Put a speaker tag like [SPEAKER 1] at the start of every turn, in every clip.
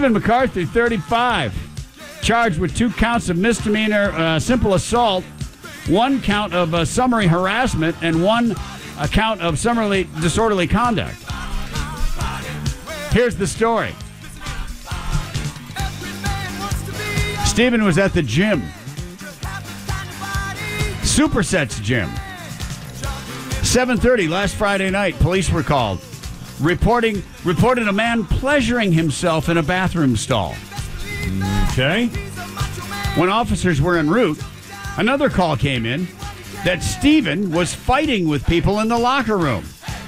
[SPEAKER 1] Stephen McCarthy, 35, charged with 2 counts of misdemeanor simple assault, 1 count of summary harassment, and 1 count of summarily disorderly conduct. Here's the story. Stephen was at the gym. Supersets gym. 7:30 last Friday night, police were called. Reported a man pleasuring himself in a bathroom stall.
[SPEAKER 2] Okay.
[SPEAKER 1] When officers were en route, another call came in that Stephen was fighting with people in the locker room.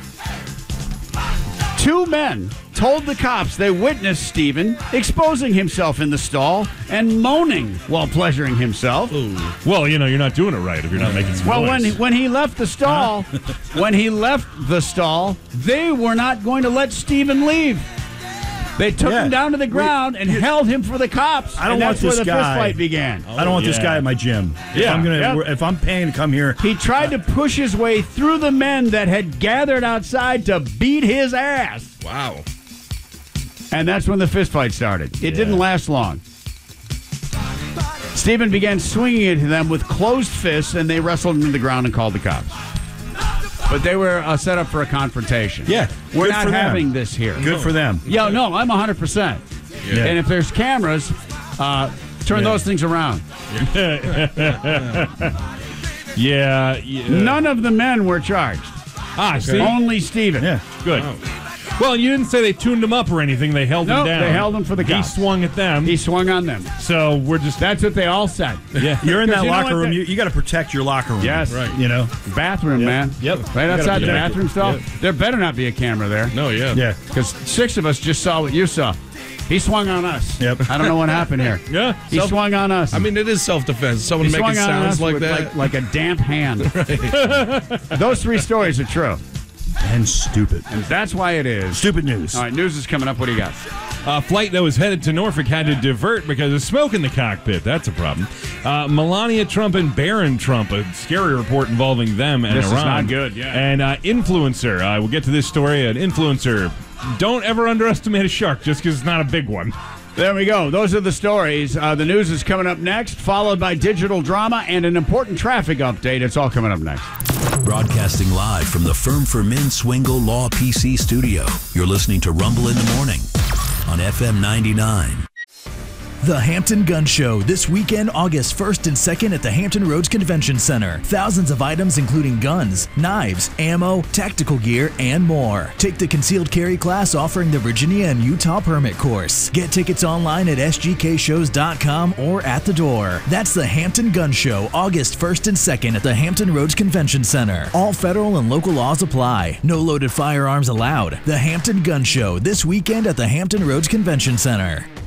[SPEAKER 1] 2 men told the cops they witnessed Stephen exposing himself in the stall and moaning while pleasuring himself.
[SPEAKER 2] Ooh. Well, you're not doing it right if you're not making some noise.
[SPEAKER 1] When he left the stall, they were not going to let Stephen leave. They took him down to the ground and held him for the cops.
[SPEAKER 3] I don't want this guy.
[SPEAKER 1] That's where the fist fight began.
[SPEAKER 3] I don't want this guy at my gym. If I'm paying to come here.
[SPEAKER 1] He tried to push his way through the men that had gathered outside to beat his ass.
[SPEAKER 4] Wow.
[SPEAKER 1] And that's when the fist fight started. It didn't last long. Stephen began swinging at them with closed fists, and they wrestled him to the ground and called the cops. But they were set up for a confrontation.
[SPEAKER 3] Yeah.
[SPEAKER 1] We're not having this here.
[SPEAKER 3] Good for them.
[SPEAKER 1] Yeah, no, I'm 100%.
[SPEAKER 4] Yeah.
[SPEAKER 1] And if there's cameras, turn those things around.
[SPEAKER 2] Yeah.
[SPEAKER 1] None of the men were charged.
[SPEAKER 2] See?
[SPEAKER 1] Only Stephen.
[SPEAKER 3] Yeah.
[SPEAKER 2] Good.
[SPEAKER 4] Wow.
[SPEAKER 2] Well, you didn't say they tuned him up or anything. They held him down.
[SPEAKER 1] They held him for the cops.
[SPEAKER 2] He swung at them.
[SPEAKER 1] He swung on them.
[SPEAKER 2] So we're just...
[SPEAKER 1] That's what they all said.
[SPEAKER 2] Yeah.
[SPEAKER 3] You're in that
[SPEAKER 1] You know
[SPEAKER 3] locker
[SPEAKER 1] what
[SPEAKER 3] room. You got to protect your locker room.
[SPEAKER 1] Yes.
[SPEAKER 4] Right.
[SPEAKER 1] Bathroom, man.
[SPEAKER 3] Yep.
[SPEAKER 1] Right outside the
[SPEAKER 3] protect
[SPEAKER 1] bathroom stall. There better not be a camera there.
[SPEAKER 4] No, yeah.
[SPEAKER 3] Yeah.
[SPEAKER 1] Because 6 of us just saw what you saw. He swung on us.
[SPEAKER 3] Yep.
[SPEAKER 1] I don't know what happened here.
[SPEAKER 2] Yeah.
[SPEAKER 1] He swung on us.
[SPEAKER 4] I mean, it is self-defense. Someone
[SPEAKER 1] He
[SPEAKER 4] making
[SPEAKER 1] swung on us
[SPEAKER 4] sounds like
[SPEAKER 1] with
[SPEAKER 4] that.
[SPEAKER 1] like a damp hand. Those 3 stories are true.
[SPEAKER 3] And stupid.
[SPEAKER 1] And that's why it is.
[SPEAKER 3] Stupid news.
[SPEAKER 1] All right, news is coming up. What do you got?
[SPEAKER 2] A flight that was headed to Norfolk had to divert because of smoke in the cockpit. That's a problem. Melania Trump and Barron Trump, a scary report involving them and
[SPEAKER 1] This
[SPEAKER 2] Iran.
[SPEAKER 1] is not good, yeah.
[SPEAKER 2] And influencer, we'll get to this story. An influencer, don't ever underestimate a shark just because it's not a big one.
[SPEAKER 1] There we go. Those are the stories. The news is coming up next, followed by digital drama and an important traffic update. It's all coming up next.
[SPEAKER 5] Broadcasting live from the Firm for Men Swingle Law PC studio. You're listening to Rumble in the Morning on FM 99.
[SPEAKER 6] The Hampton Gun Show, this weekend, August 1st and 2nd at the Hampton Roads Convention Center. Thousands of items including guns, knives, ammo, tactical gear, and more. Take the concealed carry class offering the Virginia and Utah permit course. Get tickets online at sgkshows.com or at the door. That's the Hampton Gun Show, August 1st and 2nd at the Hampton Roads Convention Center. All federal and local laws apply. No loaded firearms allowed. The Hampton Gun Show, this weekend at the Hampton Roads Convention Center.